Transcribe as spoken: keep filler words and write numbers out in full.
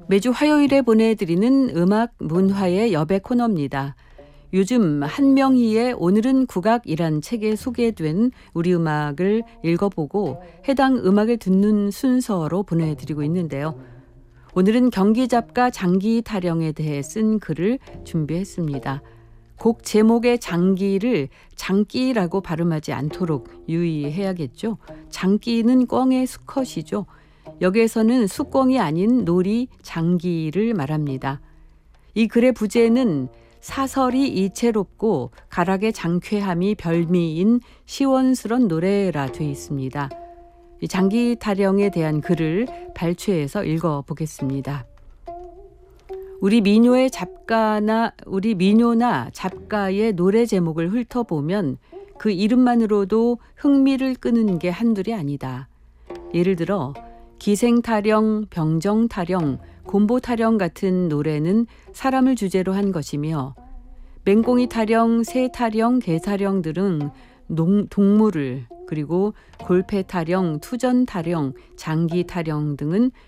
매주 화요일에 보내드리는 음악 문화의 여배 코너입니다. 요즘 한명희의 오늘은 국악이란 책에 소개된 우리 음악을 읽어보고 해당 음악을 듣는 순서로 보내드리고 있는데요. 오늘은 경기 작가 장기 타령에 대해 쓴 글을 준비했습니다. 곡 제목의 장기를 장기라고 발음하지 않도록 유의해야겠죠. 장기는 꿩의 수컷이죠. 여기에서는 수꿩이 아닌 놀이 장기를 말합니다. 이 글의 부제는 사설이 이채롭고 가락의 장쾌함이 별미인 시원스런 노래라 되어 있습니다. 이 장기 타령에 대한 글을 발췌해서 읽어보겠습니다. 우리 민요의 작가나 우리 민요나 작가의 노래 제목을 훑어보면 그 이름만으로도 흥미를 끄는 게 한둘이 아니다. 예를 들어 기생타령, 병정타령, 곰보타령 같은 노래는 사람을 주제로 한 것이며 맹꽁이타령, 새타령, 개타령 등은 농, 동물을 그리고 골패타령, 투전타령, 장기타령 등은